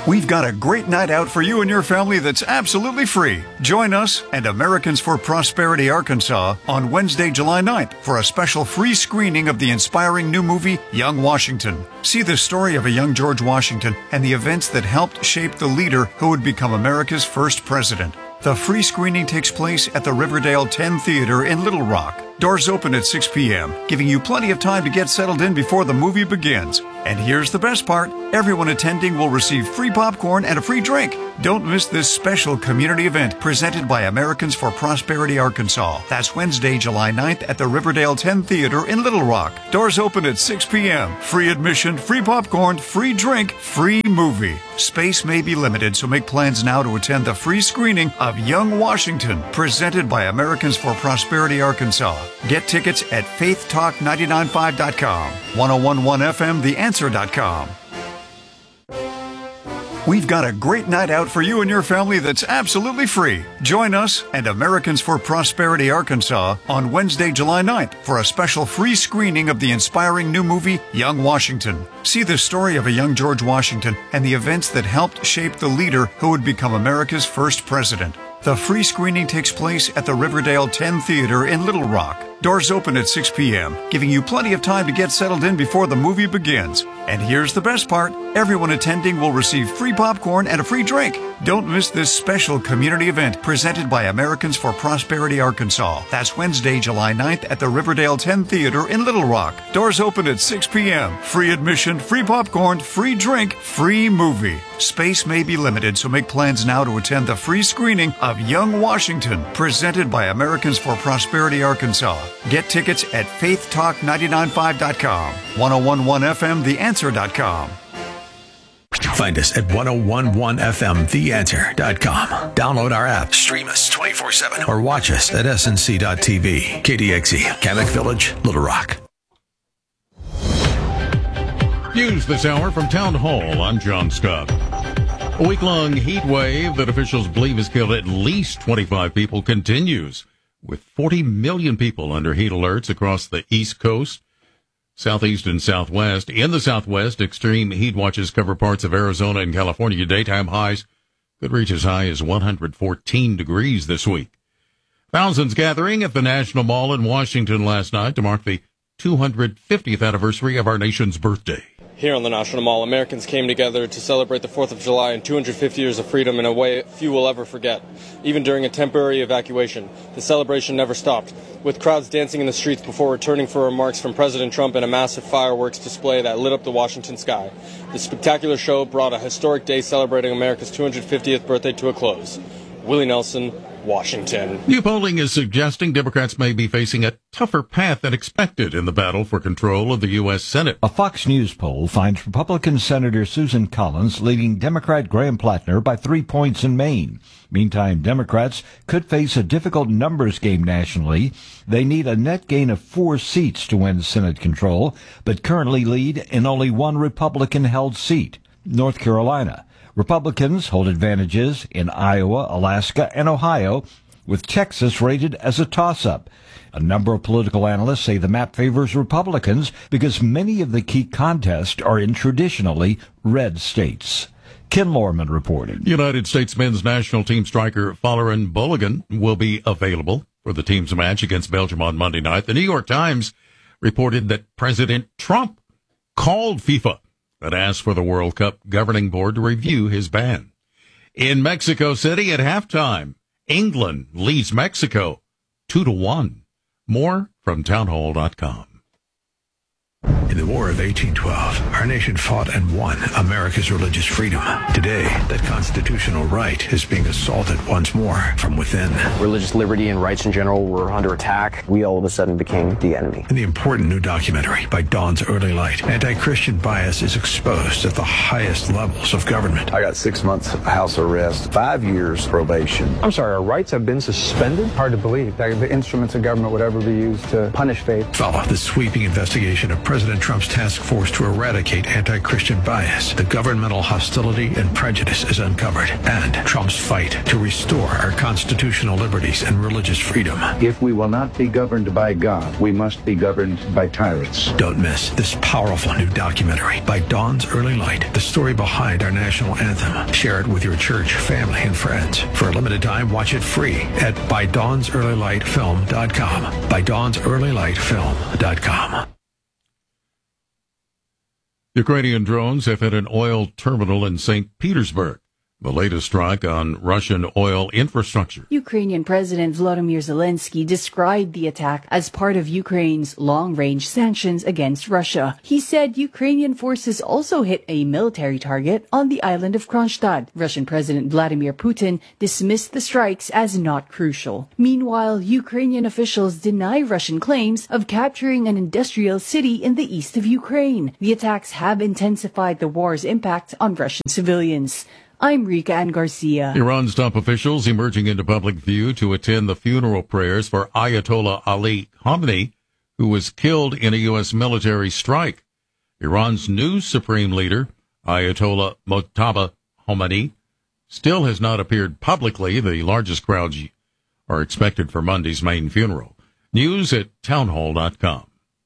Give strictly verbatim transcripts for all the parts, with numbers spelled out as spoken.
We've got a great night out for you and your family that's absolutely free. Join us and Americans for Prosperity Arkansas on Wednesday, July ninth for a special free screening of the inspiring new movie, Young Washington. See the story of a young George Washington and the events that helped shape the leader who would become America's first president. The free screening takes place at the Riverdale ten Theater in Little Rock. Doors open at six p.m., giving you plenty of time to get settled in before the movie begins. And here's the best part. Everyone attending will receive free popcorn and a free drink. Don't miss this special community event presented by Americans for Prosperity Arkansas. That's Wednesday, July ninth at the Riverdale ten Theater in Little Rock. Doors open at six p.m. Free admission, free popcorn, free drink, free movie. Space may be limited, so make plans now to attend the free screening of Young Washington, presented by Americans for Prosperity Arkansas. Get tickets at faith talk nine nine five dot com, ten eleven F M the answer dot com. We've got a great night out for you and your family that's absolutely free. Join us and Americans for Prosperity Arkansas on Wednesday, July ninth for a special free screening of the inspiring new movie, Young Washington. See the story of a young George Washington and the events that helped shape the leader who would become America's first president. The free screening takes place at the Riverdale ten Theater in Little Rock. Doors open at six p.m., giving you plenty of time to get settled in before the movie begins. And here's the best part. Everyone attending will receive free popcorn and a free drink. Don't miss this special community event presented by Americans for Prosperity Arkansas. That's Wednesday, July ninth at the Riverdale ten Theater in Little Rock. Doors open at six p.m. Free admission, free popcorn, free drink, free movie. Space may be limited, so make plans now to attend the free screening of Young Washington, presented by Americans for Prosperity Arkansas. Get tickets at faith talk nine nine five dot com, ten eleven F M the answer dot com. Find us at ten eleven F M the answer dot com. Download our app, stream us twenty-four seven, or watch us at S N C dot T V. K D X E, Kamak Village, Little Rock. News this hour from Town Hall. I'm John Scott. A week-long heat wave that officials believe has killed at least twenty-five people continues, with forty million people under heat alerts across the East Coast, Southeast and Southwest. In the Southwest, extreme heat watches cover parts of Arizona and California. Daytime highs could reach as high as one hundred fourteen degrees this week. Thousands gathering at the National Mall in Washington last night to mark the two hundred fiftieth anniversary of our nation's birthday. Here on the National Mall, Americans came together to celebrate the fourth of July and two hundred fifty years of freedom in a way few will ever forget. Even during a temporary evacuation, the celebration never stopped, with crowds dancing in the streets before returning for remarks from President Trump and a massive fireworks display that lit up the Washington sky. The spectacular show brought a historic day celebrating America's two hundred fiftieth birthday to a close. Willie Nelson, Washington. New polling is suggesting Democrats may be facing a tougher path than expected in the battle for control of the U S Senate. A Fox News poll finds Republican Senator Susan Collins leading Democrat Graham Plattner by three points in Maine. Meantime, Democrats could face a difficult numbers game nationally. They need a net gain of four seats to win Senate control, but currently lead in only one Republican-held seat, North Carolina. Republicans hold advantages in Iowa, Alaska, and Ohio, with Texas rated as a toss-up. A number of political analysts say the map favors Republicans because many of the key contests are in traditionally red states. Ken Lorman reporting. United States men's national team striker Folarin Balogun will be available for the team's match against Belgium on Monday night. The New York Times reported that President Trump called FIFA and asked for the World Cup governing board to review his ban. In Mexico City at halftime, England leads Mexico two to one. More from townhall dot com. In the War of eighteen twelve, our nation fought and won America's religious freedom. Today, that constitutional right is being assaulted once more from within. Religious liberty and rights in general were under attack. We all of a sudden became the enemy. In the important new documentary by Dawn's Early Light, anti-Christian bias is exposed at the highest levels of government. I got six months house arrest, five years probation. I'm sorry, our rights have been suspended? Hard to believe that the instruments of government would ever be used to punish faith. Follow the sweeping investigation of President Trump's task force to eradicate anti-Christian bias, the governmental hostility and prejudice is uncovered, and Trump's fight to restore our constitutional liberties and religious freedom. If we will not be governed by God, we must be governed by tyrants. Don't miss this powerful new documentary by Dawn's Early Light, the story behind our national anthem. Share it with your church, family, and friends. For a limited time, watch it free at by dawns early light film dot com. by dawns early light film dot com. Ukrainian drones have hit an oil terminal in Saint Petersburg, the latest strike on Russian oil infrastructure. Ukrainian President Volodymyr Zelensky described the attack as part of Ukraine's long-range sanctions against Russia. He said Ukrainian forces also hit a military target on the island of Kronstadt. Russian President Vladimir Putin dismissed the strikes as not crucial. Meanwhile, Ukrainian officials deny Russian claims of capturing an industrial city in the east of Ukraine. The attacks have intensified the war's impact on Russian civilians. I'm Rika Ann Garcia. Iran's top officials emerging into public view to attend the funeral prayers for Ayatollah Ali Khamenei, who was killed in a U S military strike. Iran's new supreme leader, Ayatollah Mojtaba Khomeini, still has not appeared publicly. The largest crowds are expected for Monday's main funeral. News at townhall dot com.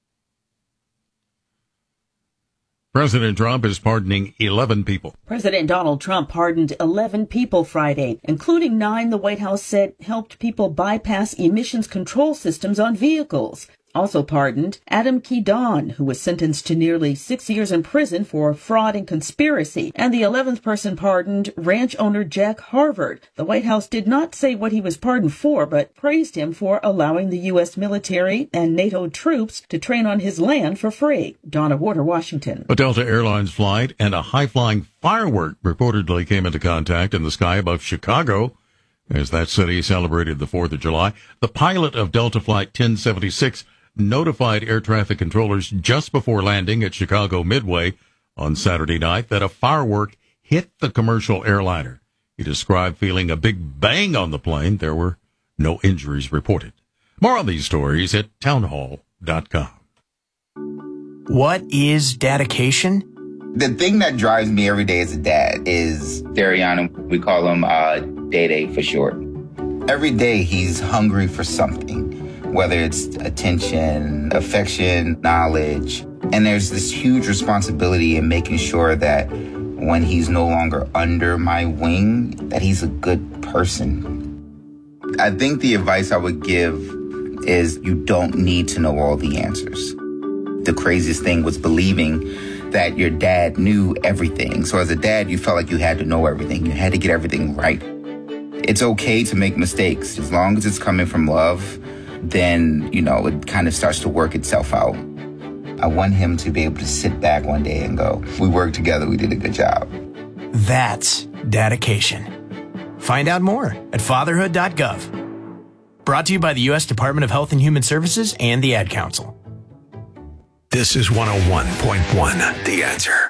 President Trump is pardoning eleven people. President Donald Trump pardoned eleven people Friday, including nine the White House said helped people bypass emissions control systems on vehicles. Also pardoned Adam Kedon, who was sentenced to nearly six years in prison for fraud and conspiracy, and the eleventh person pardoned, ranch owner Jack Harvard. The White House did not say what he was pardoned for, but praised him for allowing the U S military and NATO troops to train on his land for free. Donna Warder, Washington. A Delta Airlines flight and a high-flying firework reportedly came into contact in the sky above Chicago as that city celebrated the fourth of July. The pilot of Delta Flight ten seventy-six notified air traffic controllers just before landing at Chicago Midway on Saturday night that a firework hit the commercial airliner. He described feeling a big bang on the plane. There were no injuries reported. More on these stories at townhall dot com. What is dedication? The thing that drives me every day as a dad is Darian. We call him uh, Day-Day for short. Every day he's hungry for something, whether it's attention, affection, knowledge. And there's this huge responsibility in making sure that when he's no longer under my wing, that he's a good person. I think the advice I would give is you don't need to know all the answers. The craziest thing was believing that your dad knew everything. So as a dad, you felt like you had to know everything. You had to get everything right. It's okay to make mistakes. As long as it's coming from love, then, you know, it kind of starts to work itself out. I want him to be able to sit back one day and go, we worked together, we did a good job. That's dedication. Find out more at fatherhood dot gov. Brought to you by the U S Department of Health and Human Services and the Ad Council. This is one oh one point one, The Answer.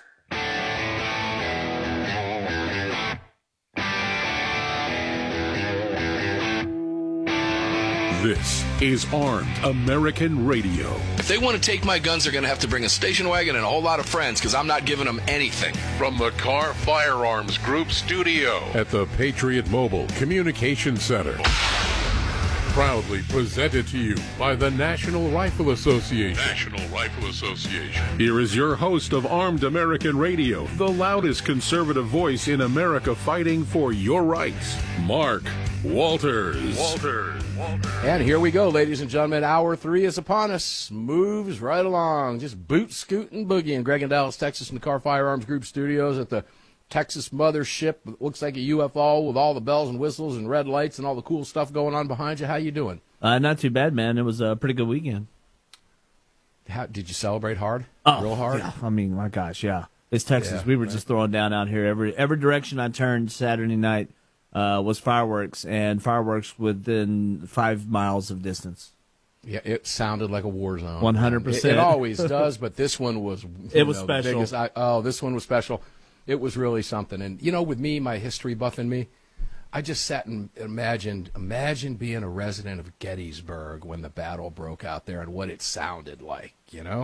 This is Armed American Radio. If they want to take my guns, they're going to have to bring a station wagon and a whole lot of friends, because I'm not giving them anything. From the Car Firearms Group studio at the Patriot Mobile Communication Center. Proudly presented to you by the National Rifle Association. National Rifle Association. Here is your host of Armed American Radio, the loudest conservative voice in America fighting for your rights, Mark Walters. Walters. Walters. And here we go, ladies and gentlemen. Hour three is upon us. Moves right along. Just boot, scooting, boogieing. Greg in Dallas, Texas, from the Car Firearms Group studios at the Texas mothership. It looks like a U F O with all the bells and whistles and red lights and all the cool stuff going on behind you. How you doing? Uh, not too bad, man. It was a pretty good weekend. How, did you celebrate hard? Oh, Real hard? Yeah. I mean, my gosh, yeah. It's Texas. Yeah, we were right. just throwing down out here. Every every direction I turned Saturday night uh, was fireworks, and fireworks within five miles of distance. Yeah, it sounded like a war zone. one hundred percent. It, it always does, but this one was It was know, special. Biggest, I, oh, this one was special. It was really something. And, you know, with me, my history buff in me, I just sat and imagined, imagine being a resident of Gettysburg when the battle broke out there and what it sounded like, you know?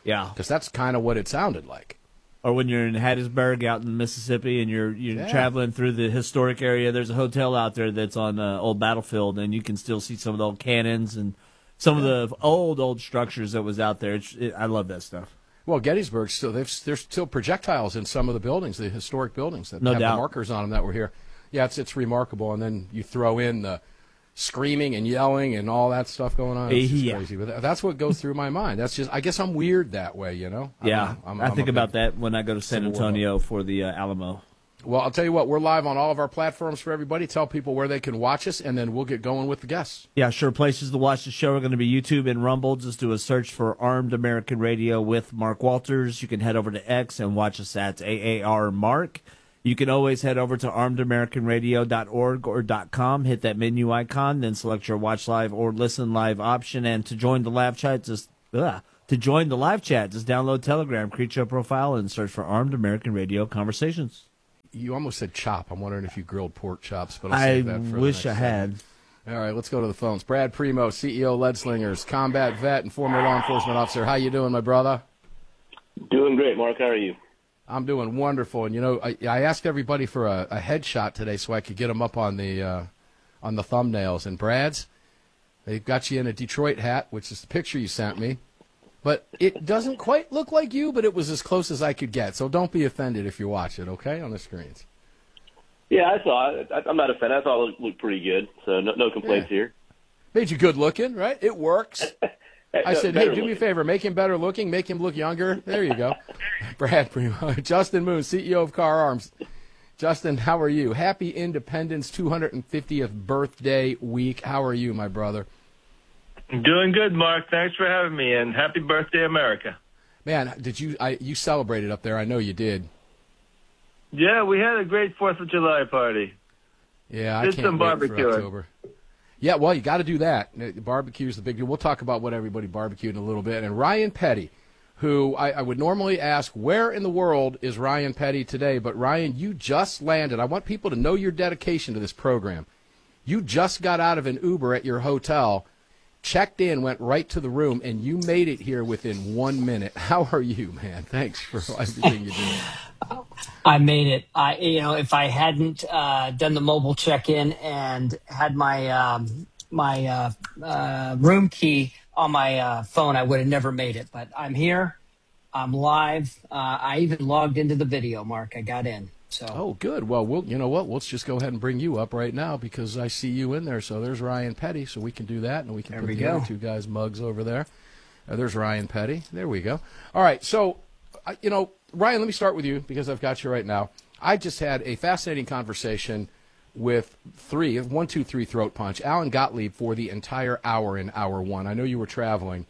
Yeah. Because that's kind of what it sounded like. Or when you're in Hattiesburg out in Mississippi and you're you're Yeah. traveling through the historic area, there's a hotel out there that's on uh, old battlefield, and you can still see some of the old cannons and some of the old, old structures that was out there. It's, it, I love that stuff. Well, Gettysburg, still they've, there's still projectiles in some of the buildings, the historic buildings that No have doubt. the markers on them that were here. Yeah, it's it's remarkable. And then you throw in the screaming and yelling and all that stuff going on. It's just Yeah. crazy. But that- that's what goes through my mind. That's just, I guess I'm weird that way, you know? I'm- Yeah, I'm- i I'm think a about big- that when I go to San Civil War Antonio for the uh, Alamo. Well, I'll tell you what, we're live on all of our platforms for everybody. Tell people where they can watch us, and then we'll get going with the guests. Yeah, sure. Places to watch the show are going to be YouTube and Rumble. Just do a search for Armed American Radio with Mark Walters. You can head over to X and watch us at A A R Mark. You can always head over to armed american radio dot org or .com, hit that menu icon, then select your watch live or listen live option. And to join the live chat, just ugh, to join the live chat, just download Telegram, create your profile, and search for Armed American Radio Conversations. You almost said chop. I'm wondering if you grilled pork chops, but I'll I save that for the wish next I had. segment. All right, let's go to the phones. Brad Primo, C E O Lead Slingers, combat vet and former law enforcement officer. How you doing, my brother? Doing great, Mark. How are you? I'm doing wonderful. And, you know, I, I asked everybody for a, a headshot today so I could get them up on the uh, on the thumbnails. And Brad's, they've got you in a Detroit hat, which is the picture you sent me. But it doesn't quite look like you, but it was as close as I could get. So don't be offended if you watch it, okay, on the screens. Yeah, I saw it. I, I'm not a fan. I thought it looked, looked pretty good, so no, no complaints Yeah. here. Made you good looking, right? It works. I said, hey, Better do me a looking. favor, make him better looking, make him look younger. There you go. Brad Primo. Justin Moon, C E O of Car Arms. Justin, how are you? Happy Independence two hundred fiftieth birthday week. How are you, my brother? Doing good, Mark. Thanks for having me, and happy birthday, America. Man, did you I, you celebrated up there? I know you did. Yeah, we had a great Fourth of July party. Yeah, I Did can't some wait for barbecuing. October. Yeah, well, you got to do that. Barbecue is the big deal. We'll talk about what everybody barbecued in a little bit. And Ryan Petty, who I, I would normally ask, where in the world is Ryan Petty today? But Ryan, you just landed. I want people to know your dedication to this program. You just got out of an Uber at your hotel, checked in, went right to the room, and you made it here within one minute. How are you, man? Thanks for everything you did. I made it. I, you know, if I hadn't uh, done the mobile check-in and had my um, my uh, uh, room key on my uh, phone, I would have never made it. But I'm here. I'm live. Uh, I even logged into the video, Mark. I got in. So. Oh, good. Well, we'll, you know what? Let's just go ahead and bring you up right now because I see you in there. So there's Ryan Petty, so we can do that, and we can There put we the go. other two guys' mugs over there. Uh, there's Ryan Petty. There we go. All right. So, uh, you know, Ryan, let me start with you because I've got you right now. I just had a fascinating conversation with three, one, two, three throat punch, Alan Gottlieb for the entire hour in hour one. I know you were traveling,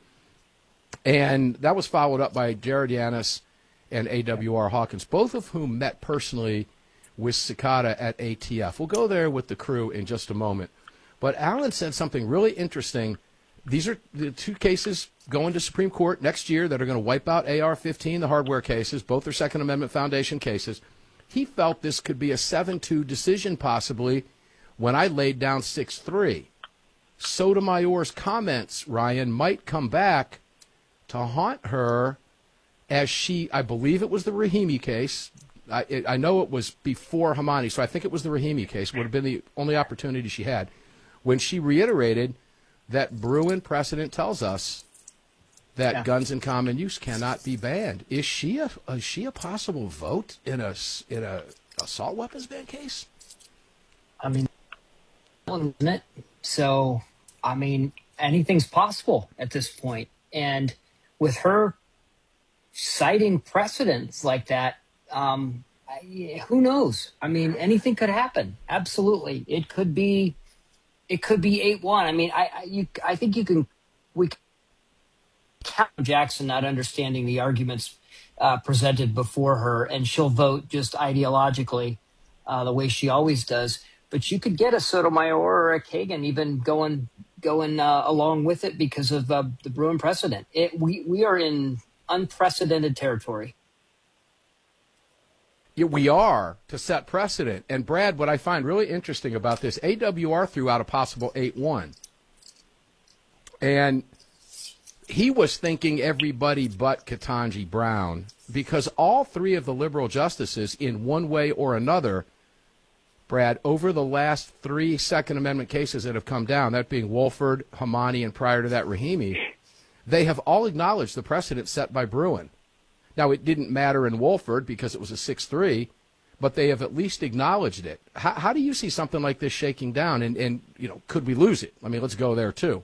and that was followed up by Jared Yanis and A W R Hawkins, both of whom met personally with Cicada at A T F. We'll go there with the crew in just a moment. But Alan said something really interesting. These are the two cases going to Supreme Court next year that are going to wipe out A R fifteen, the hardware cases. Both are Second Amendment Foundation cases. He felt this could be a seven two decision possibly when I laid down six three. Sotomayor's comments, Ryan, might come back to haunt her as she, I believe it was the Rahimi case. I, it, I know it was before Hamani, so I think it was the Rahimi case. Would have been the only opportunity she had when she reiterated that Bruin precedent tells us that Yeah. guns in common use cannot be banned. Is she a is she a possible vote in a s- in a assault weapons ban case? I mean, isn't it? So, I mean, anything's possible at this point. And with her citing precedents like that, um, I- who knows? I mean, anything could happen. Absolutely, it could be. It could be eight one. I mean, I I, you, I think you can. We can count Jackson not understanding the arguments uh, presented before her, and she'll vote just ideologically uh, the way she always does. But you could get a Sotomayor or a Kagan even going going uh, along with it because of uh, the Bruin precedent. It, we we are in unprecedented territory. Yeah, we are to set precedent. And Brad, what I find really interesting about this, A W R threw out a possible eight one. And he was thinking everybody but Ketanji Brown, because all three of the liberal justices, in one way or another, Brad, over the last three Second Amendment cases that have come down, that being Wolford, Hamani, and prior to that Rahimi, they have all acknowledged the precedent set by Bruen. Now, it didn't matter in Wolford because it was a six three, but they have at least acknowledged it. How, how do you see something like this shaking down, and, and you know, could we lose it? I mean, let's go there, too.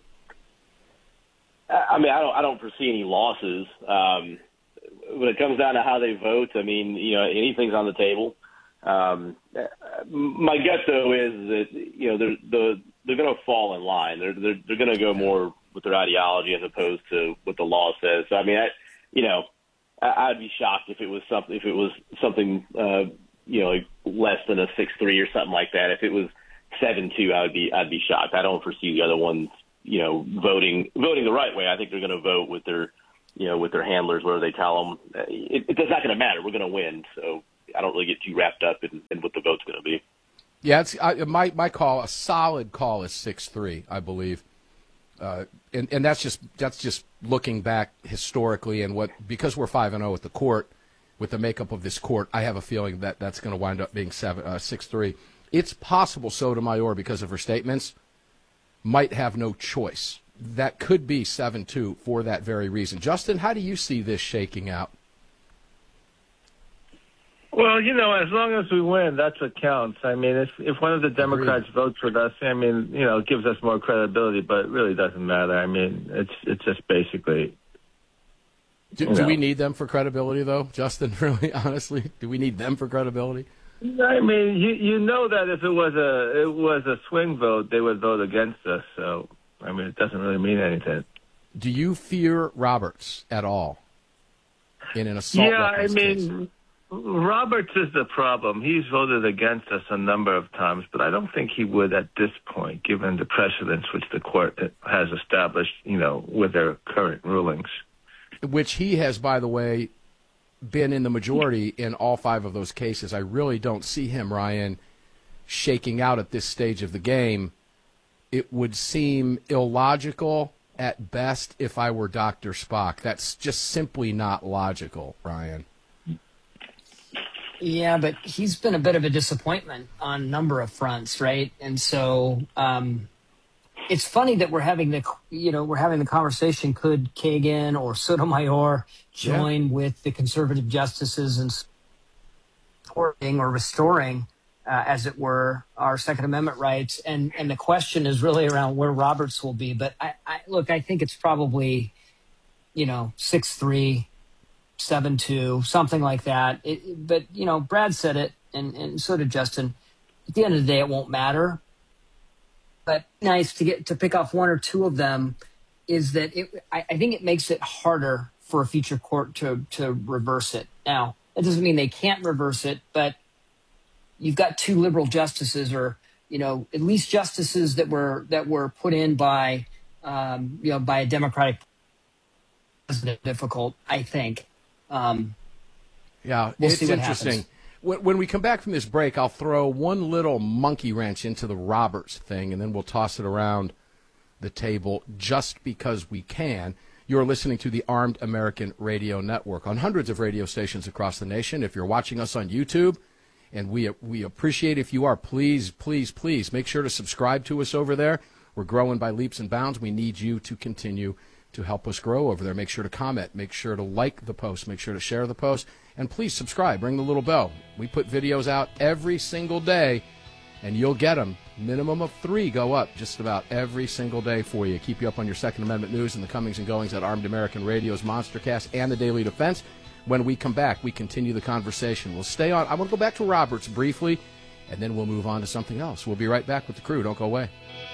I mean, I don't, I don't foresee any losses. Um, when it comes down to how they vote, I mean, you know, anything's on the table. Um, my gut, though, is that, you know, they're, they're, they're going to fall in line. They're, they're, they're going to go more with their ideology as opposed to what the law says. So, I mean, I, you know, I, I'd be shocked if it was something, if it was something, uh, you know, like less than a six three or something like that. If it was seven two, I would be, I'd be shocked. I don't foresee the other ones, you know, voting, voting the right way. I think they're going to vote with their, you know, with their handlers, where they tell them it, it's not going to matter. We're going to win. So I don't really get too wrapped up in, in what the vote's going to be. Yeah, it's I, my my call. A solid call is six three, I believe, uh, and and that's just that's just looking back historically, and what, because we're five and zero at the court, with the makeup of this court, I have a feeling that that's going to wind up being seven uh, six three. It's possible Sotomayor, because of her statements, might have no choice. That could be seven two for that very reason. Justin, how do you see this shaking out? Well, you know, as long as we win, that's what counts. I mean, if if one of the Democrats Agreed. votes with us, I mean, you know, it gives us more credibility, but it really doesn't matter. I mean, it's it's just basically. Do, do we need them for credibility, though, Justin? Really, honestly, do we need them for credibility? I mean, you you know that if it was a it was a swing vote, they would vote against us. So, I mean, it doesn't really mean anything. Do you fear Roberts at all in an assault yeah, weapons I mean. case? Roberts is the problem. He's voted against us a number of times, but I don't think he would at this point, given the precedents which the court has established, you know, with their current rulings. Which he has, by the way, been in the majority in all five of those cases. I really don't see him, Ryan, shaking out at this stage of the game. It would seem illogical at best if I were Doctor Spock. That's just simply not logical, Ryan. Yeah, but he's been a bit of a disappointment on a number of fronts, right? And so um, it's funny that we're having the, you know, we're having the conversation. Could Kagan or Sotomayor join yeah. with the conservative justices in supporting or restoring, uh, as it were, our Second Amendment rights? And and the question is really around where Roberts will be. But I, I look, I think it's probably, you know, six three. seven two, something like that. It, but, you know, Brad said it, and, and so did Justin. At the end of the day, it won't matter. But nice to get to pick off one or two of them is that it, I, I think it makes it harder for a future court to, to reverse it. Now, that doesn't mean they can't reverse it, but you've got two liberal justices, or, you know, at least justices that were that were put in by, um, you know, by a Democratic president. Difficult, I think. Um, yeah, we'll it's see what interesting. happens. When, when we come back from this break, I'll throw one little monkey wrench into the Roberts thing, and then we'll toss it around the table just because we can. You're listening to the Armed American Radio Network on hundreds of radio stations across the nation. If you're watching us on YouTube, and we we appreciate if you are, please, please, please make sure to subscribe to us over there. We're growing by leaps and bounds. We need you to continue to help us grow over there. Make sure to comment, make sure to like the post, make sure to share the post, and please subscribe, ring the little bell. We put videos out every single day, and you'll get them. Minimum of three go up just about every single day for you. Keep you up on your Second Amendment news and the comings and goings at Armed American Radio's Monstercast and the Daily Defense. When we come back, we continue the conversation. We'll stay on. I want to go back to Roberts briefly, and then we'll move on to something else. We'll be right back with the crew. Don't go away.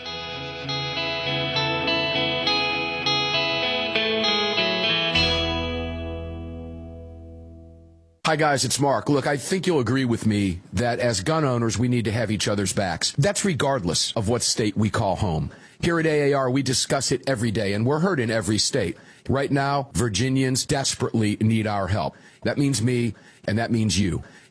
Hi, guys, it's Mark. Look, I think you'll agree with me that as gun owners, we need to have each other's backs. That's regardless of what state we call home. Here at A A R, we discuss it every day, and we're heard in every state. Right now, Virginians desperately need our help. That means me, and that means you.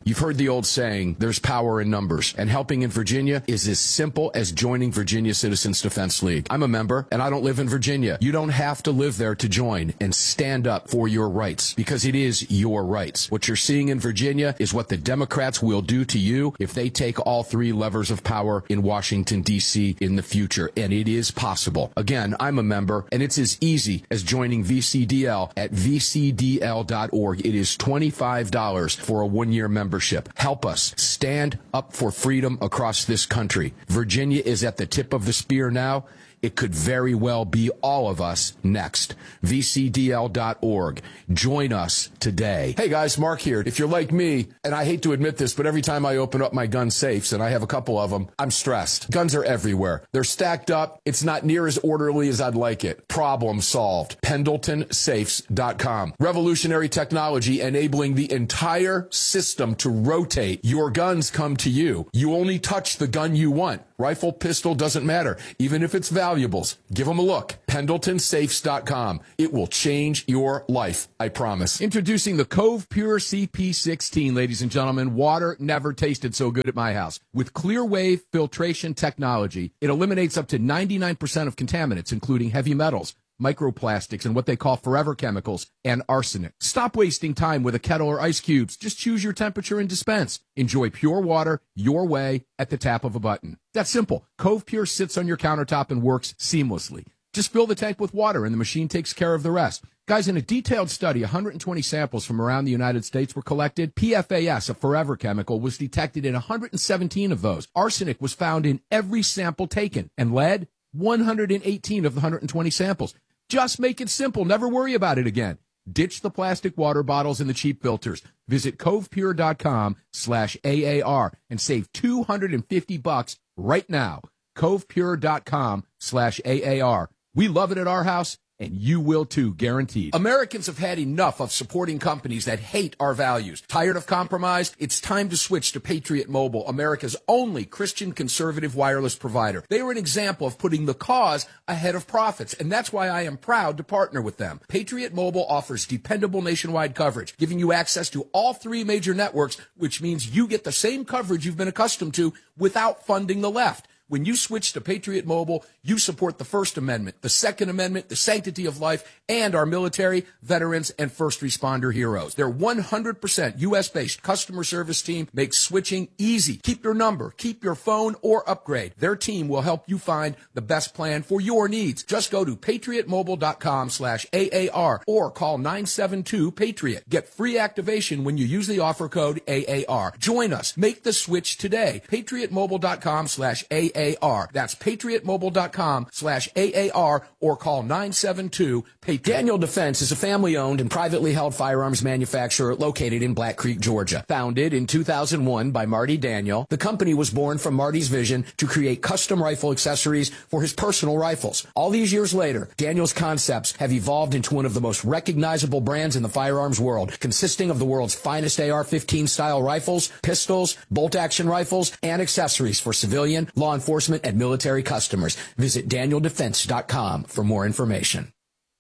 You've heard the old saying, there's power in numbers, and helping in Virginia is as simple as joining Virginia Citizens Defense League. I'm a member, and I don't live in Virginia. You don't have to live there to join and stand up for your rights, because it is your rights. What you're seeing in Virginia is what the Democrats will do to you if they take all three levers of power in Washington, D C in the future, and it is possible. Again, I'm a member, and it's as easy as joining V C D L at v c d l dot org. It is twenty-five dollars for a one-year membership. Help us stand up for freedom across this country. Virginia is at the tip of the spear now. It could very well be all of us next. v c d l dot org. Join us today. Hey guys, Mark here. If you're like me, and I hate to admit this, but every time I open up my gun safes, and I have a couple of them, I'm stressed. Guns are everywhere. They're stacked up. It's not near as orderly as I'd like it. Problem solved. pendleton safes dot com. Revolutionary technology enabling the entire system to rotate. Your guns come to you. You only touch the gun you want. Rifle, pistol, doesn't matter. Even if it's valuables, give them a look. pendleton safes dot com. It will change your life, I promise. Introducing the Cove Pure C P sixteen, ladies and gentlemen. Water never tasted so good at my house. With clear wave filtration technology, it eliminates up to ninety-nine percent of contaminants, including heavy metals, microplastics, and what they call forever chemicals, and arsenic. Stop wasting time with a kettle or ice cubes. Just choose your temperature and dispense. Enjoy pure water your way at the tap of a button. That's simple. Cove Pure sits on your countertop and works seamlessly. Just fill the tank with water and the machine takes care of the rest. Guys, in a detailed study, one hundred twenty samples from around the United States were collected. P F A S, a forever chemical, was detected in one hundred seventeen of those. Arsenic was found in every sample taken. And lead, one hundred eighteen of the one hundred twenty samples. Just make it simple. Never worry about it again. Ditch the plastic water bottles and the cheap filters. Visit covepure dot com slash A A R and save two hundred fifty bucks right now. covepure dot com slash A A R. We love it at our house, and you will too, guaranteed. Americans have had enough of supporting companies that hate our values. Tired of compromise? It's time to switch to Patriot Mobile, America's only Christian conservative wireless provider. They are an example of putting the cause ahead of profits, and that's why I am proud to partner with them. Patriot Mobile offers dependable nationwide coverage, giving you access to all three major networks, which means you get the same coverage you've been accustomed to without funding the left. When you switch to Patriot Mobile, you support the First Amendment, the Second Amendment, the sanctity of life, and our military, veterans, and first responder heroes. Their one hundred percent U S-based customer service team makes switching easy. Keep your number, keep your phone, or upgrade. Their team will help you find the best plan for your needs. Just go to patriot mobile dot com slash A A R or call nine seven two PATRIOT. Get free activation when you use the offer code A A R. Join us. Make the switch today. patriot mobile dot com slash A A R. That's patriot mobile dot com slash A A R or call nine seven two PATRIOT. Daniel Defense is a family-owned and privately held firearms manufacturer located in Black Creek, Georgia. Founded in two thousand one by Marty Daniel, the company was born from Marty's vision to create custom rifle accessories for his personal rifles. All these years later, Daniel's concepts have evolved into one of the most recognizable brands in the firearms world, consisting of the world's finest A R fifteen style rifles, pistols, bolt-action rifles, and accessories for civilian, law enforcement, and military customers. Visit daniel defense dot com for more information.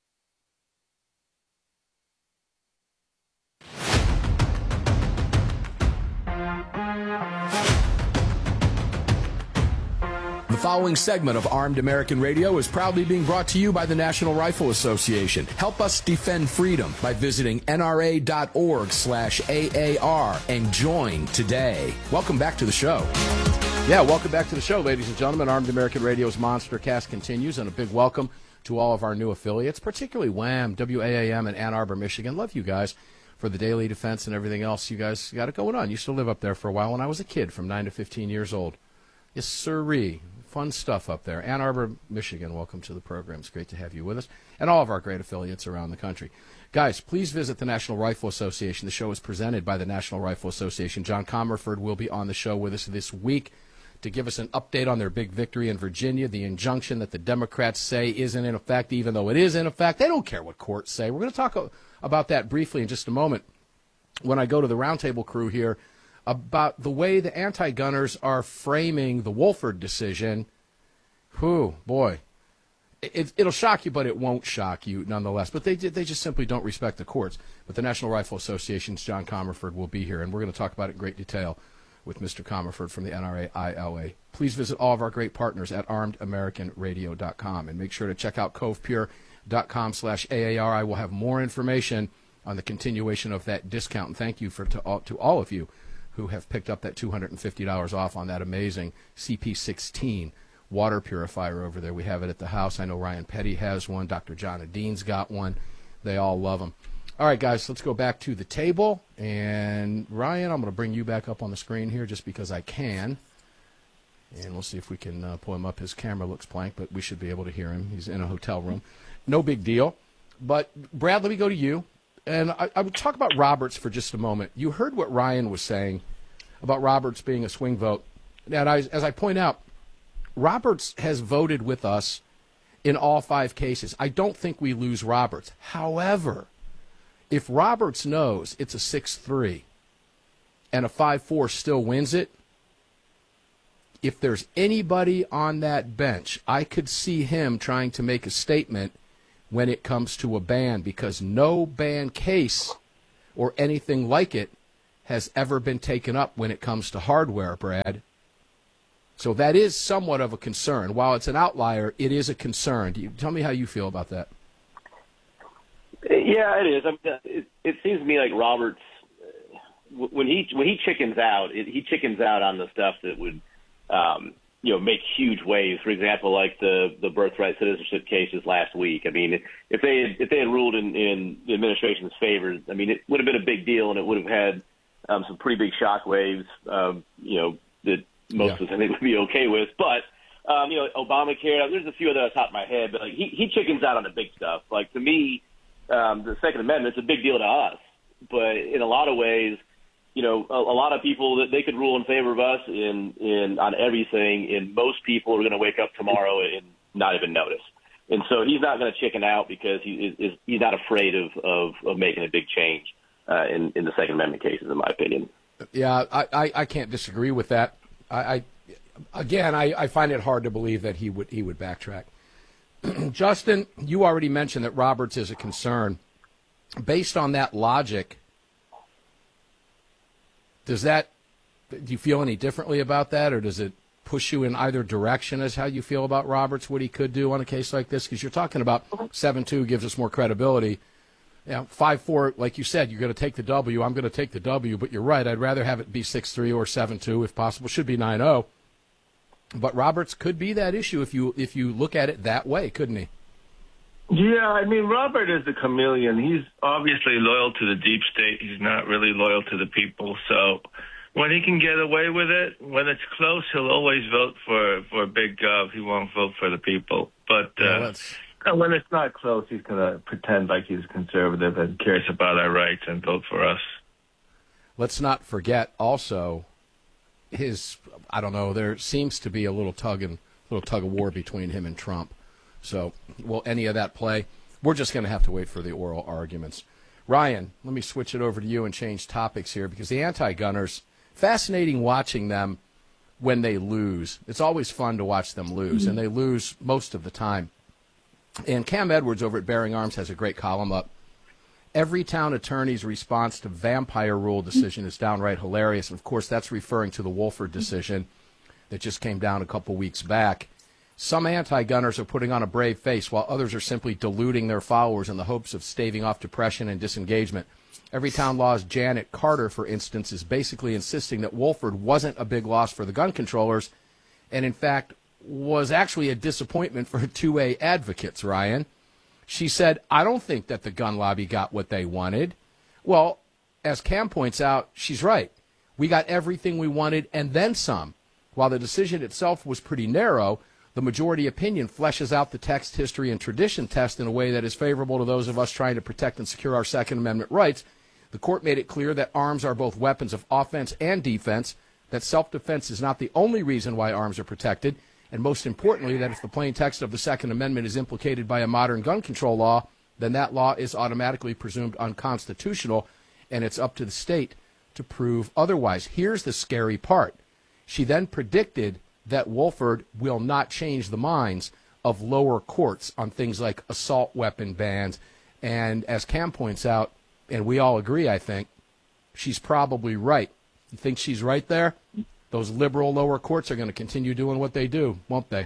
The following segment of Armed American Radio is proudly being brought to you by the National Rifle Association. Help us defend freedom by visiting N R A dot org slash A A R and join today. Welcome back to the show. Yeah, welcome back to the show, ladies and gentlemen. Armed American Radio's Monster Cast continues, and a big welcome to all of our new affiliates, particularly WHAM, W A A M in Ann Arbor, Michigan. Love you guys for the daily defense and everything else. You guys got it going on. Used to live up there for a while when I was a kid, from nine to fifteen years old. Yes, sirree. Fun stuff up there. Ann Arbor, Michigan, welcome to the program. It's great to have you with us, and all of our great affiliates around the country. Guys, please visit the National Rifle Association. The show is presented by the National Rifle Association. John Comerford will be on the show with us this week to give us an update on their big victory in Virginia, the injunction that the Democrats say isn't in effect, even though it is in effect. They don't care what courts say. We're going to talk about that briefly in just a moment when I go to the roundtable crew here about the way the anti-gunners are framing the Wolford decision. Whew, boy. it, it'll shock you, but it won't shock you nonetheless. But they they just simply don't respect the courts. But the National Rifle Association's John Comerford will be here, and we're going to talk about it in great detail with Mister Comerford from the N R A I L A. Please visit all of our great partners at armed american radio dot com, and make sure to check out cove pure dot com slash A A R. I will have more information on the continuation of that discount, and thank you for to all, to all of you who have picked up that two hundred fifty dollars off on that amazing C P sixteen water purifier over there. We have it at the house. I know Ryan Petty has one. Doctor John Adeen's got one. They all love them. All right, guys, let's go back to the table. And, Ryan, I'm going to bring you back up on the screen here just because I can. And we'll see if we can uh, pull him up. His camera looks blank, but we should be able to hear him. He's in a hotel room. No big deal. But, Brad, let me go to you. And I, I would talk about Roberts for just a moment. You heard what Ryan was saying about Roberts being a swing vote. And I, as I point out, Roberts has voted with us in all five cases. I don't think we lose Roberts. However, if Roberts knows it's a six three and a five four still wins it, if there's anybody on that bench, I could see him trying to make a statement when it comes to a ban, because no ban case or anything like it has ever been taken up when it comes to hardware, Brad. So that is somewhat of a concern. While it's an outlier, it is a concern. Do you, tell me how you feel about that. Yeah, it is. I mean, it, it seems to me like Roberts, when he when he chickens out, it, he chickens out on the stuff that would, um, you know, make huge waves. For example, like the the birthright citizenship cases last week. I mean, if they had, if they had ruled in, in the administration's favor, I mean, it would have been a big deal, and it would have had um, some pretty big shock waves. Um, you know, that most yeah. of us I think would be okay with. But um, you know, Obamacare. There's a few other off the top of my head, but like he he chickens out on the big stuff. Like to me, um, the Second Amendment's a big deal to us, but in a lot of ways, you know, a, a lot of people that they could rule in favor of us in in on everything, and most people are going to wake up tomorrow and not even notice. And so he's not going to chicken out because he is he's not afraid of of, of making a big change uh, in in the Second Amendment cases, in my opinion. Yeah, I, I, I can't disagree with that. I, I again, I, I find it hard to believe that he would he would backtrack. Justin, you already mentioned that Roberts is a concern. Based on that logic, does that do you feel any differently about that, or does it push you in either direction as how you feel about Roberts, what he could do on a case like this? Because you're talking about seven two gives us more credibility. You know, five four, like you said, you're going to take the W. I'm going to take the W, but you're right. I'd rather have it be six three or seven two if possible. Should be nine oh. But Roberts could be that issue if you if you look at it that way, couldn't he? Yeah, I mean, Robert is a chameleon. He's obviously loyal to the deep state. He's not really loyal to the people. So when he can get away with it, when it's close, he'll always vote for, for big gov. He won't vote for the people. But uh, yeah, when it's not close, he's going to pretend like he's conservative and cares about our rights and vote for us. Let's not forget also his, I don't know, there seems to be a little tug and little tug of war between him and Trump. So will any of that play? We're just going to have to wait for the oral arguments. Ryan, let me switch it over to you and change topics here, because the anti-gunners, fascinating watching them when they lose. It's always fun to watch them lose, and they lose most of the time. And Cam Edwards over at Bearing Arms has a great column up. Every town attorney's response to vampire rule decision is downright hilarious. And, of course, that's referring to the Wolford decision that just came down a couple weeks back. Some anti-gunners are putting on a brave face, while others are simply deluding their followers in the hopes of staving off depression and disengagement. Everytown Law's Janet Carter, for instance, is basically insisting that Wolford wasn't a big loss for the gun controllers, and in fact was actually a disappointment for two A advocates, Ryan. She said, I don't think that the gun lobby got what they wanted. Well, as Cam points out, she's right. We got everything we wanted and then some. While the decision itself was pretty narrow, the majority opinion fleshes out the text, history, and tradition test in a way that is favorable to those of us trying to protect and secure our Second Amendment rights. The court made it clear that arms are both weapons of offense and defense, that self-defense is not the only reason why arms are protected, and most importantly, that if the plain text of the Second Amendment is implicated by a modern gun control law, then that law is automatically presumed unconstitutional, and it's up to the state to prove otherwise. Here's the scary part. She then predicted that Wolford will not change the minds of lower courts on things like assault weapon bans. And as Cam points out, and we all agree, I think, she's probably right. You think she's right there? Those liberal lower courts are going to continue doing what they do, won't they?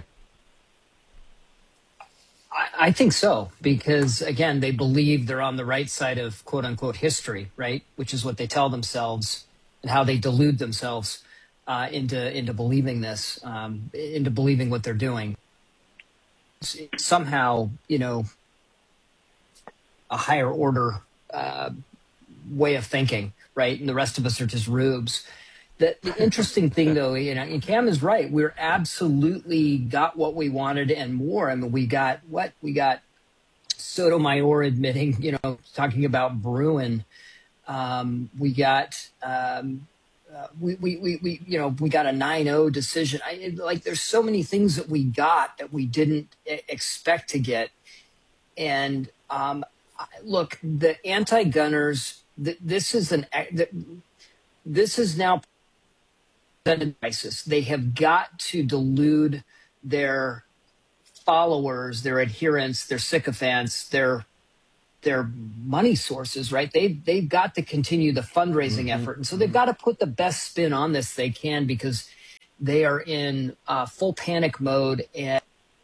I think so, because, again, they believe they're on the right side of quote-unquote history, right, which is what they tell themselves and how they delude themselves uh, into into believing this, um, into believing what they're doing. Somehow, you know, a higher order uh, way of thinking, right, and the rest of us are just rubes. The, the interesting thing, though, you know, and Cam is right. We're absolutely got what we wanted and more. I mean, we got what? We got Sotomayor admitting, you know, talking about Bruin. Um, we got, um, uh, we, we, we, we, you know, we got a nine oh decision. I, like, there's so many things that we got that we didn't expect to get. And um, look, the anti-gunners, th- this is an, th- this is now crisis. They have got to delude their followers, their adherents, their sycophants, their their money sources, right? They've, they've got to continue the fundraising mm-hmm. effort. And so they've got to put the best spin on this they can, because they are in uh, full panic mode, and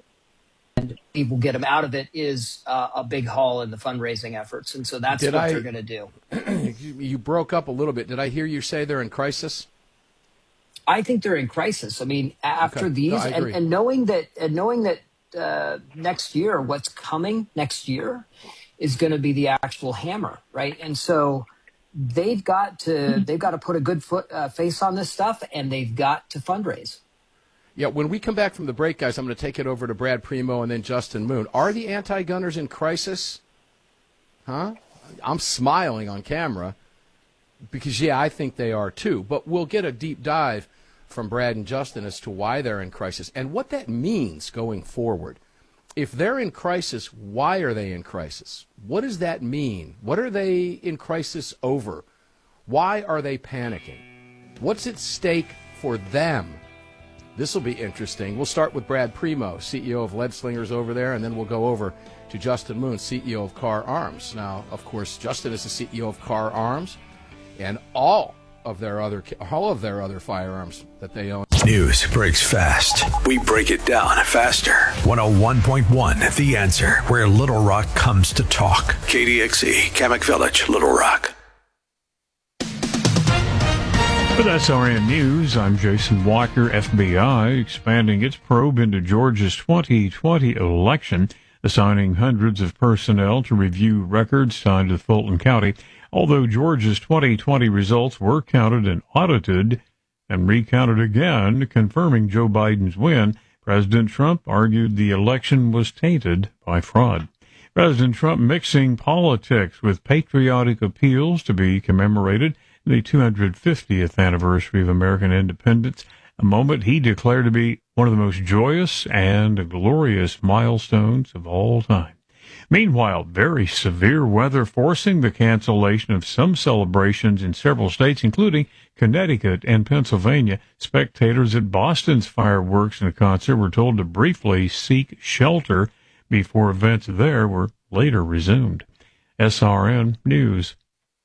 we will get them out of it is uh, a big haul in the fundraising efforts. And so that's Did what I, they're going to do. You broke up a little bit. Did I hear you say they're in crisis? I think they're in crisis. I mean, after okay. these, no, and, and knowing that, and knowing that uh, next year, what's coming next year is going to be the actual hammer, right? And so they've got to they've got to put a good foot uh, face on this stuff, and they've got to fundraise. Yeah, when we come back from the break, guys, I'm going to take it over to Brad Primo and then Justin Moon. Are the anti-gunners in crisis? Huh? I'm smiling on camera because, yeah, I think they are too. But we'll get a deep dive from Brad and Justin as to why they're in crisis and what that means going forward. If they're in crisis, why are they in crisis? What does that mean? What are they in crisis over? Why are they panicking? What's at stake for them? This will be interesting. We'll start with Brad Primo, C E O of Lead Slingers over there, and then we'll go over to Justin Moon, C E O of Car Arms. Now, of course, Justin is the C E O of Car Arms, and all of their other all of their other firearms that they own. News breaks fast. We break it down faster. one oh one point one, The Answer, where Little Rock comes to talk. K D X E, Kamak Village, Little Rock. With S R N News, I'm Jason Walker. F B I expanding its probe into Georgia's twenty twenty election, assigning hundreds of personnel to review records tied to Fulton County. Although Georgia's twenty twenty results were counted and audited and recounted again, confirming Joe Biden's win, President Trump argued the election was tainted by fraud. President Trump mixing politics with patriotic appeals to be commemorated the two hundred fiftieth anniversary of American independence, a moment he declared to be one of the most joyous and glorious milestones of all time. Meanwhile, very severe weather forcing the cancellation of some celebrations in several states, including Connecticut and Pennsylvania. Spectators at Boston's fireworks and concert were told to briefly seek shelter before events there were later resumed. S R N News.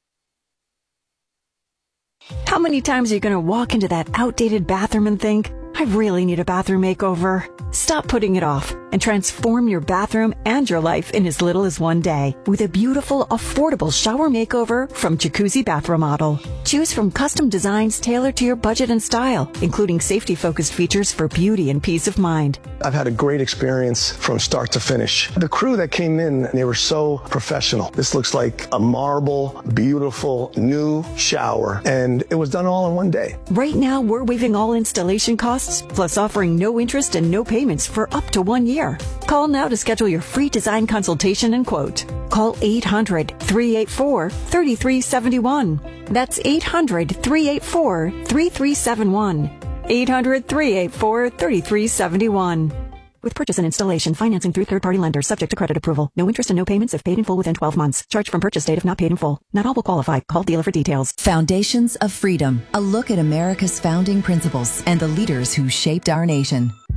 How many times are you going to walk into that outdated bathroom and think, I really need a bathroom makeover? Stop putting it off and transform your bathroom and your life in as little as one day with a beautiful, affordable shower makeover from Jacuzzi Bath Remodel. Choose from custom designs tailored to your budget and style, including safety-focused features for beauty and peace of mind. I've had a great experience from start to finish. The crew that came in, they were so professional. This looks like a marble, beautiful, new shower, and it was done all in one day. Right now, we're waiving all installation costs, plus offering no interest and no payments for up to one year. Call now to schedule your free design consultation and quote. Call eight hundred, three eight four, three three seven one. That's eight hundred, three eight four, three three seven one. eight hundred, three eight four, three three seven one. With purchase and installation, financing through third-party lenders, subject to credit approval. No interest and no payments if paid in full within twelve months. Charge from purchase date if not paid in full. Not all will qualify. Call dealer for details. Foundations of Freedom. A look at America's founding principles and the leaders who shaped our nation.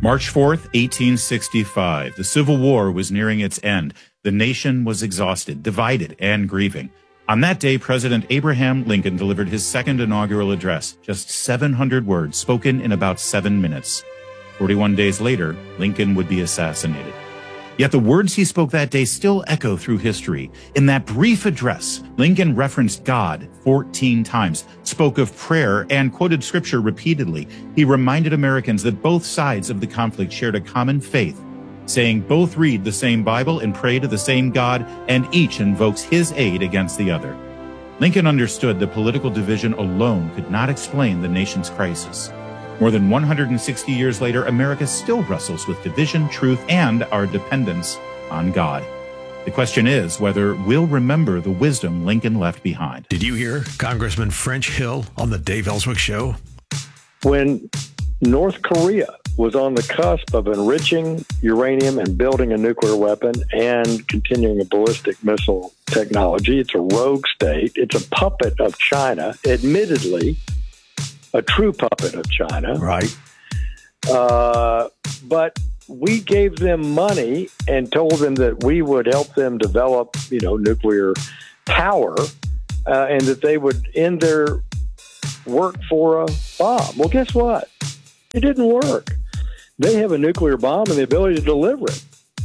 March fourth, eighteen sixty-five. The Civil War was nearing its end. The nation was exhausted, divided, and grieving. On that day, President Abraham Lincoln delivered his second inaugural address, just seven hundred words spoken in about seven minutes. forty-one days later, Lincoln would be assassinated. Yet the words he spoke that day still echo through history. In that brief address, Lincoln referenced God fourteen times, spoke of prayer, and quoted scripture repeatedly. He reminded Americans that both sides of the conflict shared a common faith, saying both read the same Bible and pray to the same God, and each invokes his aid against the other. Lincoln understood that political division alone could not explain the nation's crisis. More than one hundred sixty years later, America still wrestles with division, truth, and our dependence on God. The question is whether we'll remember the wisdom Lincoln left behind. Did you hear Congressman French Hill on the Dave Ellswick Show? When North Korea was on the cusp of enriching uranium and building a nuclear weapon and continuing a ballistic missile technology, it's a rogue state. It's a puppet of China, admittedly. A true puppet of China. Right. Uh, but we gave them money and told them that we would help them develop, you know, nuclear power uh, and that they would end their work for a bomb. Well, guess what? It didn't work. They have a nuclear bomb and the ability to deliver it.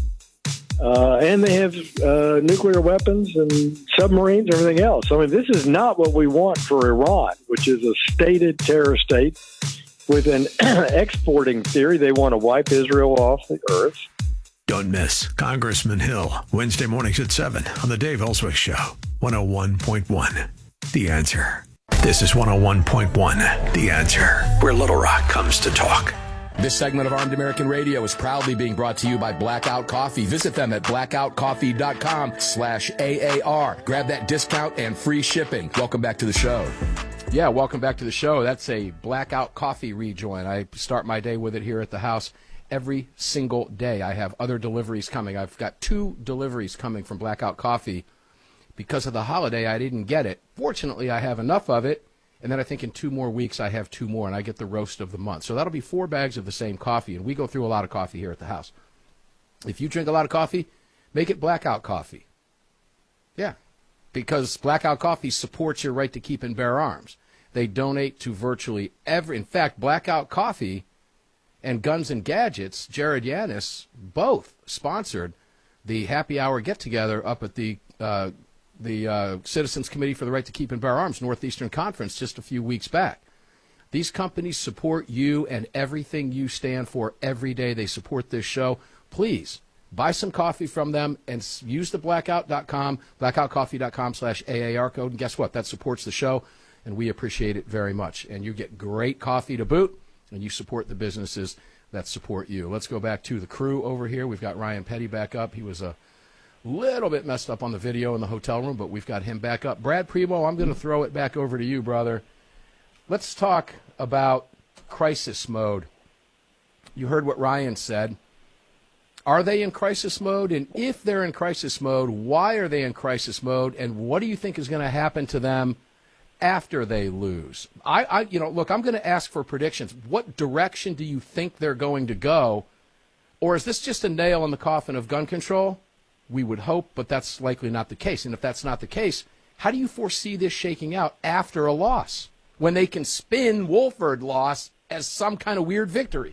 Uh, and they have uh, nuclear weapons and submarines and everything else. I mean, this is not what we want for Iran, which is a stated terror state with an exporting theory. They want to wipe Israel off the earth. Don't miss Congressman Hill, Wednesday mornings at seven on the Dave Ellswick Show, one oh one point one. The Answer. This is one oh one point one. The Answer, where Little Rock comes to talk. This segment of Armed American Radio is proudly being brought to you by Blackout Coffee. Visit them at blackoutcoffee.com slash AAR. Grab that discount and free shipping. Welcome back to the show. Yeah, welcome back to the show. That's a Blackout Coffee rejoin. I start my day with it here at the house every single day. I have other deliveries coming. I've got two deliveries coming from Blackout Coffee. Because of the holiday, I didn't get it. Fortunately, I have enough of it. And then I think in two more weeks, I have two more, and I get the roast of the month. So that'll be four bags of the same coffee, and we go through a lot of coffee here at the house. If you drink a lot of coffee, make it Blackout Coffee. Yeah, because Blackout Coffee supports your right to keep and bear arms. They donate to virtually every. In fact, Blackout Coffee and Guns and Gadgets, Jared Yanis, both sponsored the happy hour get-together up at the uh, the uh, Citizens Committee for the Right to Keep and Bear Arms Northeastern Conference just a few weeks back. These companies support you and everything you stand for every day. They support this show. Please buy some coffee from them and use the blackout dot com, blackoutcoffee.com slash AAR code. And guess what? That supports the show, and we appreciate it very much. And you get great coffee to boot, and you support the businesses that support you. Let's go back to the crew over here. We've got Ryan Petty back up. He was a little bit messed up on the video in the hotel room, but we've got him back up. Brad Primo, I'm going to throw it back over to you, brother. Let's talk about crisis mode. You heard what Ryan said. Are they in crisis mode? And if they're in crisis mode, why are they in crisis mode? And what do you think is going to happen to them after they lose? I, I you know, look, I'm going to ask for predictions. What direction do you think they're going to go? Or is this just a nail in the coffin of gun control? We would hope, but that's likely not the case. And if that's not the case, how do you foresee this shaking out after a loss, when they can spin Wolford loss as some kind of weird victory?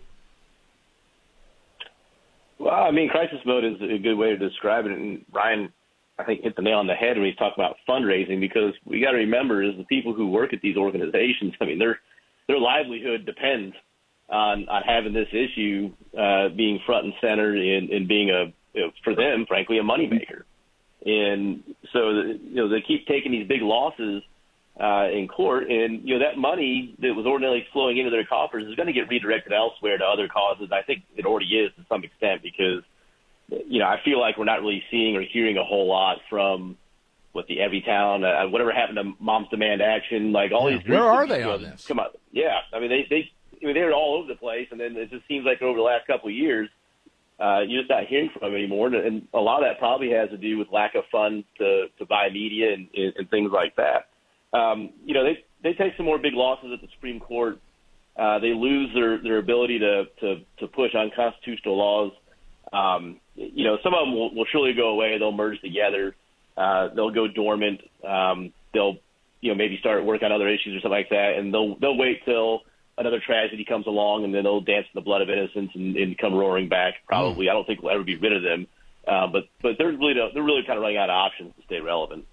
Well, I mean, crisis mode is a good way to describe it. And Ryan, I think, hit the nail on the head when he's talking about fundraising, because we got to remember is the people who work at these organizations, I mean, their their livelihood depends on, on having this issue uh, being front and center and, and being a, you know, for them, frankly, a moneymaker. And so, you know, they keep taking these big losses uh, in court, and, you know, that money that was ordinarily flowing into their coffers is going to get redirected elsewhere to other causes. I think it already is to some extent, because, you know, I feel like we're not really seeing or hearing a whole lot from what the Everytown, uh, whatever happened to Moms Demand Action, like all yeah, these groups. Where are they on this? Come on. Yeah. I mean, they, they, I mean, they're all over the place, and then it just seems like over the last couple of years, Uh, you're just not hearing from them anymore, and, and a lot of that probably has to do with lack of funds to, to buy media and, and, and things like that. Um, you know, they they take some more big losses at the Supreme Court uh, they lose their, their ability to, to, to push unconstitutional laws. Um, you know, some of them will, will surely go away. They'll merge together. Uh, they'll go dormant. Um, they'll, you know, maybe start work on other issues or something like that, and they'll they'll wait till another tragedy comes along, and then they'll dance in the blood of innocence and, and come roaring back. Probably, mm. I don't think we'll ever be rid of them, uh, but but they're really they're really kind of running out of options to stay relevant.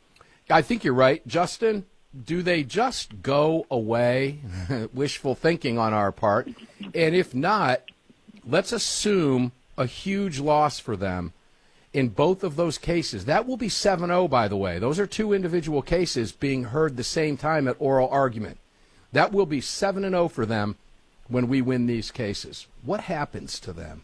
I think you're right, Justin. Do they just go away? Wishful thinking on our part, and if not, let's assume a huge loss for them. In both of those cases, that will be seven oh, by the way. Those are two individual cases being heard the same time at oral argument. That will be seven and oh for them when we win these cases. What happens to them?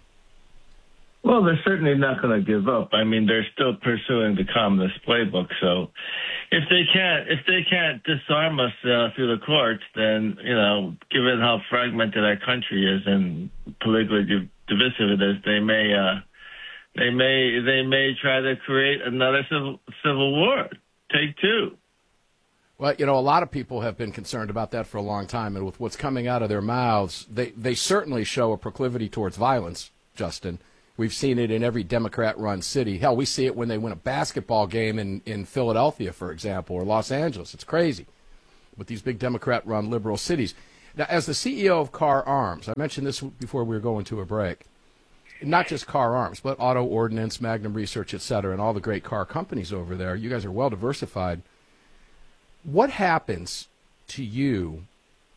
Well, they're certainly not going to give up. I mean, they're still pursuing the communist playbook. So if they can't, if they can't disarm us uh, through the courts, then, you know, given how fragmented our country is and politically div- divisive it is, they may, uh, They may they may try to create another civil, civil war. Take two. Well, you know, a lot of people have been concerned about that for a long time, and with what's coming out of their mouths, they, they certainly show a proclivity towards violence, Justin. We've seen it in every Democrat-run city. Hell, we see it when they win a basketball game in, in Philadelphia, for example, or Los Angeles. It's crazy with these big Democrat-run liberal cities. Now, as the C E O of Car Arms, I mentioned this before we were going to a break, not just Car Arms, but Auto Ordnance, Magnum Research, et cetera, and all the great car companies over there. You guys are well diversified. What happens to you,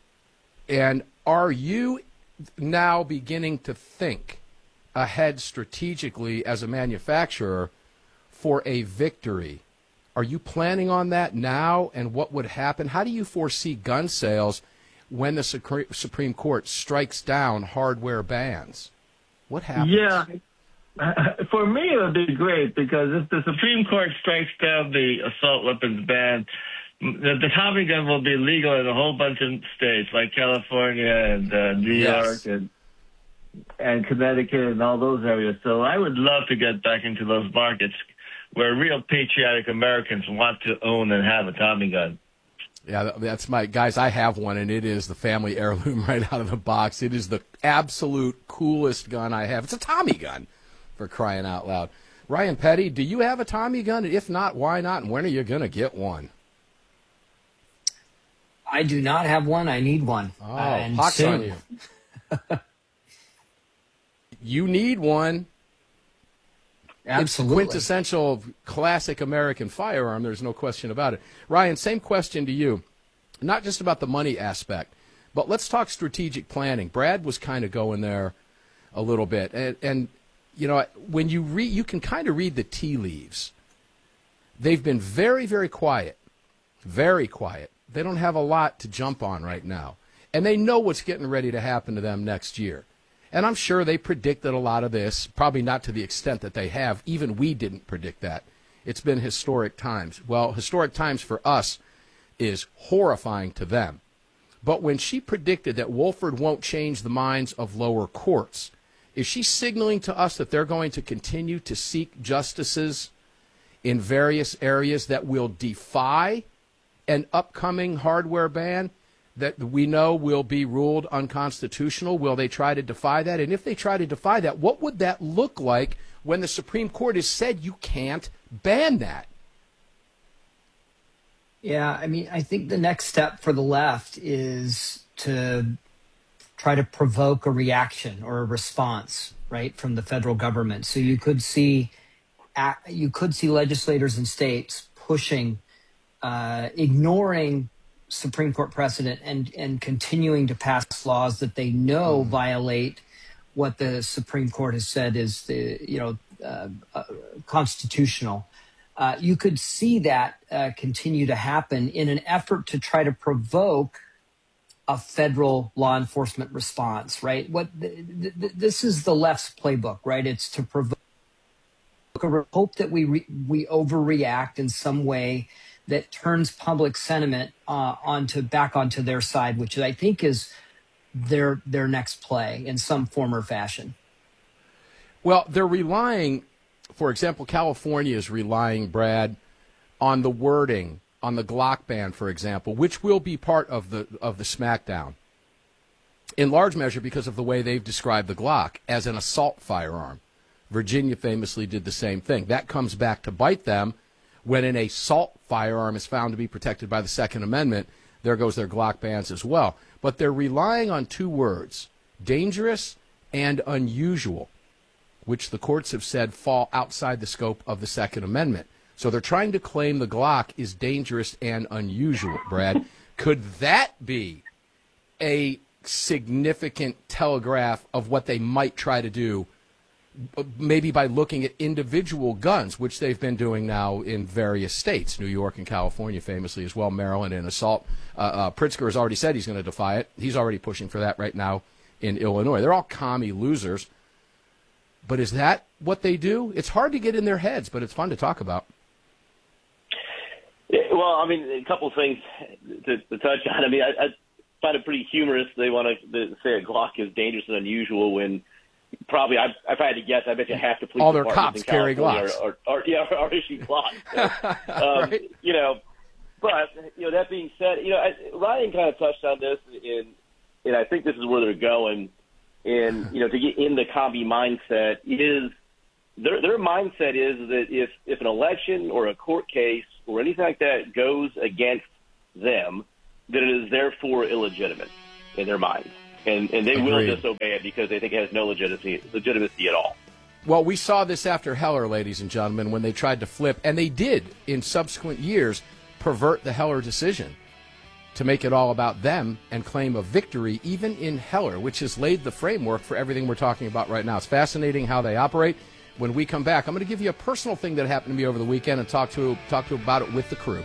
and are you now beginning to think ahead strategically as a manufacturer for a victory? Are you planning on that now, and what would happen? How do you foresee gun sales when the Supreme Court strikes down hardware bans? What happens? Yeah, uh, for me it would be great, because if the Supreme Court strikes down the assault weapons ban, the, the Tommy gun will be legal in a whole bunch of states like California and uh, New yes. York and and Connecticut and all those areas. So I would love to get back into those markets where real patriotic Americans want to own and have a Tommy gun. Yeah, that's my, guys, I have one, and it is the family heirloom right out of the box. It is the absolute coolest gun I have. It's a Tommy gun, for crying out loud. Ryan Petty, do you have a Tommy gun? If not, why not? And when are you going to get one? I do not have one. I need one. Oh, uh, pox on you. You need one. Absolutely. It's the quintessential classic American firearm. There's no question about it. Ryan, same question to you. Not just about the money aspect, but let's talk strategic planning. Brad was kind of going there a little bit. And, and you know, when you read, you can kind of read the tea leaves. They've been very, very quiet. Very quiet. They don't have a lot to jump on right now. And they know what's getting ready to happen to them next year. And I'm sure they predicted a lot of this, probably not to the extent that they have. Even we didn't predict that. It's been historic times. Well, historic times for us is horrifying to them. But when she predicted that Wohlford won't change the minds of lower courts, is she signaling to us that they're going to continue to seek justices in various areas that will defy an upcoming hardware ban that we know will be ruled unconstitutional? Will they try to defy that? And if they try to defy that, what would that look like when the Supreme Court has said you can't ban that? Yeah, I mean, I think the next step for the left is to try to provoke a reaction or a response, right, from the federal government. So you could see, you could see legislators in states pushing, uh, ignoring Supreme Court precedent and, and continuing to pass laws that they know mm. violate what the Supreme Court has said is the, you know, uh, uh, constitutional. Uh, you could see that uh, continue to happen in an effort to try to provoke a federal law enforcement response, right? What the, the, this is the left's playbook, right? It's to provoke, hope that we re, we overreact in some way that turns public sentiment uh, onto back onto their side, which I think is their their next play in some form or fashion. Well, they're relying, for example, California is relying, Brad, on the wording on the Glock ban, for example, which will be part of the of the smackdown. in large measure because of the way they've described the Glock as an assault firearm. Virginia famously did the same thing. That comes back to bite them when an assault firearm is found to be protected by the Second Amendment. There goes their Glock bans as well. But they're relying on two words, dangerous and unusual, which the courts have said fall outside the scope of the Second Amendment. So they're trying to claim the Glock is dangerous and unusual, Brad. Could that be a significant telegraph of what they might try to do, maybe by looking at individual guns, which they've been doing now in various states, New York and California famously as well, Maryland and assault. Uh, uh, Pritzker has already said he's going to defy it. He's already pushing for that right now in Illinois. They're all commie losers. But is that what they do? It's hard to get in their heads, but it's fun to talk about. Well, I mean, a couple of things to, to touch on. I mean, I, I find it pretty humorous they want to say a Glock is dangerous and unusual when probably, I've, if I had to guess, I bet you half the police all their departments cops carry Glocks. Are, are, are, yeah, are issued Glocks. So, um, right. You know, but, you know, that being said, you know, I, Ryan kind of touched on this, and, and I think this is where they're going. And, you know, to get in the commie mindset is their, their mindset is that if, if an election or a court case or anything like that goes against them, that it is therefore illegitimate in their minds. And, and they Agreed. will disobey it because they think it has no legitimacy, legitimacy at all. Well, we saw this after Heller, ladies and gentlemen, when they tried to flip, and they did in subsequent years pervert the Heller decision to make it all about them and claim a victory, even in Heller, which has laid the framework for everything we're talking about right now. It's fascinating how they operate. When we come back, I'm going to give you a personal thing that happened to me over the weekend and talk to talk to about it with the crew.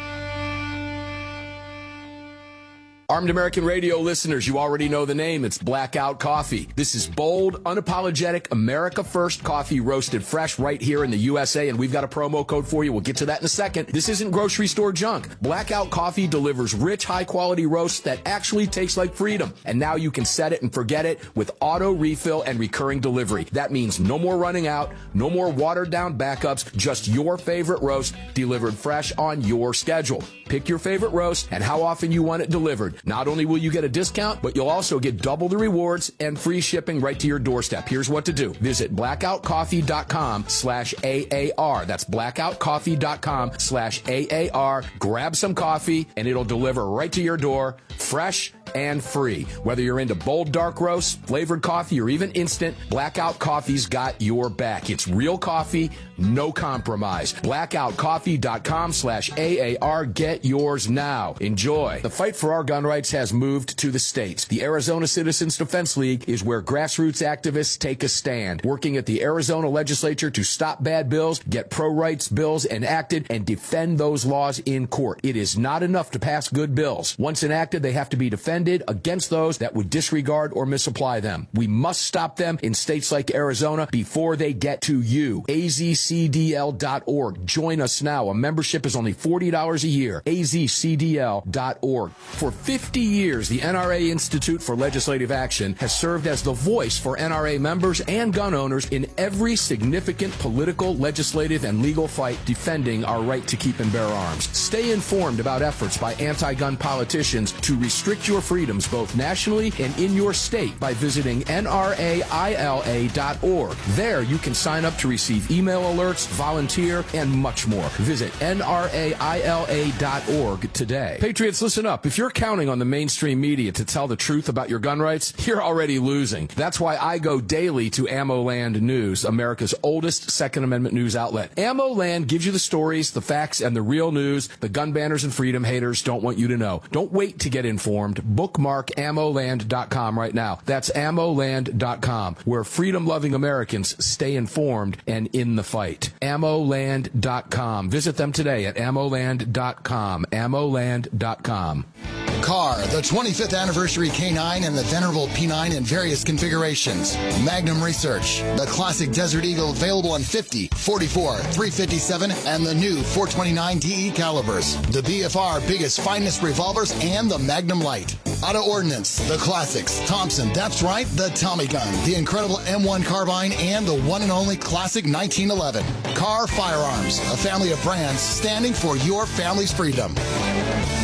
Armed American Radio listeners, you already know the name. It's Blackout Coffee. This is bold, unapologetic, America First coffee roasted fresh right here in the U S A, and we've got a promo code for you. We'll get to that in a second. This isn't grocery store junk. Blackout Coffee delivers rich, high-quality roasts that actually taste like freedom. And now you can set it and forget it with auto refill and recurring delivery. That means no more running out, no more watered-down backups, just your favorite roast delivered fresh on your schedule. Pick your favorite roast and how often you want it delivered. Not only will you get a discount, but you'll also get double the rewards and free shipping right to your doorstep. Here's what to do. Visit blackoutcoffee.com slash AAR. That's blackoutcoffee.com slash AAR. Grab some coffee, and it'll deliver right to your door, fresh and free. Whether you're into bold dark roasts, flavored coffee, or even instant, Blackout Coffee's got your back. It's real coffee, no compromise. blackoutcoffee.com slash AAR. Get yours now. Enjoy. The fight for our gun rights has moved to the states. The Arizona Citizens Defense League is where grassroots activists take a stand, working at the Arizona legislature to stop bad bills, get pro-rights bills enacted, and defend those laws in court. It is not enough to pass good bills. Once enacted, they have to be defended against those that would disregard or misapply them. We must stop them in states like Arizona before they get to you. A Z C D L dot org. Join us now. A membership is only forty dollars a year. A Z C D L dot org. For fifty years, the N R A Institute for Legislative Action has served as the voice for N R A members and gun owners in every significant political, legislative, and legal fight defending our right to keep and bear arms. Stay informed about efforts by anti-gun politicians to restrict your freedoms both nationally and in your state by visiting N R A I L A dot org. There you can sign up to receive email alerts, volunteer, and much more. Visit N R A I L A dot org today. Patriots, listen up. If you're counting on the mainstream media to tell the truth about your gun rights, you're already losing. That's why I go daily to AmmoLand News, America's oldest Second Amendment news outlet. AmmoLand gives you the stories, the facts, and the real news the gun banners and freedom haters don't want you to know. Don't wait to get informed. Bookmark ammo land dot com right now. That's ammo land dot com, where freedom-loving Americans stay informed and in the fight. ammo land dot com. Visit them today at ammo land dot com. ammo land dot com. Car, the twenty-fifth anniversary K nine and the venerable P nine in various configurations. Magnum Research, the classic Desert Eagle available in fifty, forty-four, three fifty-seven, and the new four twenty-nine D E calibers. The B F R biggest, finest revolvers, and the Magnum Light. Auto Ordnance, the classics. Thompson, that's right, the Tommy gun, the incredible M one carbine, and the one and only classic nineteen eleven. Car Firearms, a family of brands standing for your family's freedom.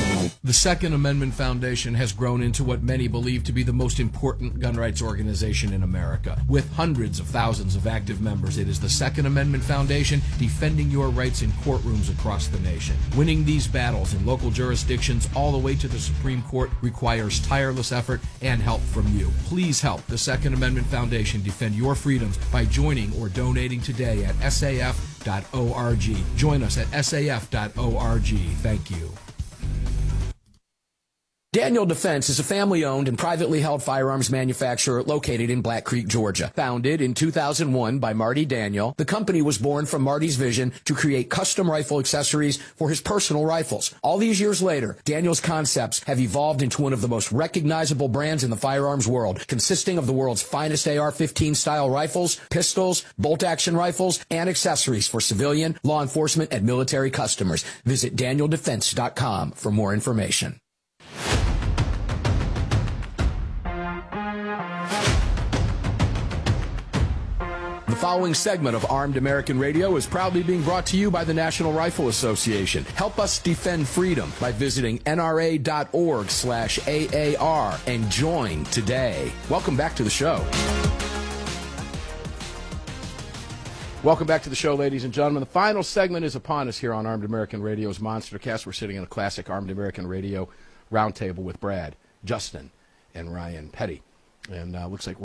The Second Amendment Foundation has grown into what many believe to be the most important gun rights organization in America. With hundreds of thousands of active members, it is the Second Amendment Foundation defending your rights in courtrooms across the nation. Winning these battles in local jurisdictions all the way to the Supreme Court requires tireless effort and help from you. Please help the Second Amendment Foundation defend your freedoms by joining or donating today at S A F dot org. Join us at S A F dot org. Thank you. Daniel Defense is a family-owned and privately held firearms manufacturer located in Black Creek, Georgia. Founded in two thousand one by Marty Daniel, the company was born from Marty's vision to create custom rifle accessories for his personal rifles. All these years later, Daniel's concepts have evolved into one of the most recognizable brands in the firearms world, consisting of the world's finest A R fifteen style rifles, pistols, bolt-action rifles, and accessories for civilian, law enforcement, and military customers. Visit daniel defense dot com for more information. The following segment of Armed American Radio is proudly being brought to you by the National Rifle Association. Help us defend freedom by visiting N R A dot org slash A A R and join today. Welcome back to the show. Welcome back to the show, ladies and gentlemen. The final segment is upon us here on Armed American Radio's Monstercast. We're sitting in a classic Armed American Radio roundtable with Brad, Justin, and Ryan Petty. And uh, looks like